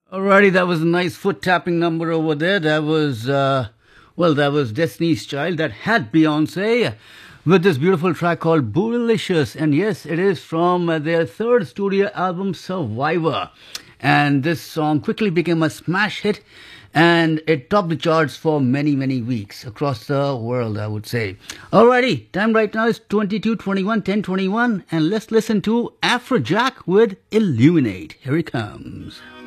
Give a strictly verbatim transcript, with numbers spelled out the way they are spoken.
Alrighty, that was a nice foot tapping number over there. That was, uh, well, that was Destiny's Child. That had Beyonce with this beautiful track called Bootylicious. And yes, it is from uh, their third studio album, Survivor. And this song quickly became a smash hit. And it topped the charts for many, many weeks across the world, I would say. Alrighty, time right now is twenty-two twenty-one, ten twenty-one. And let's listen to Afrojack with Illuminate. Here he comes.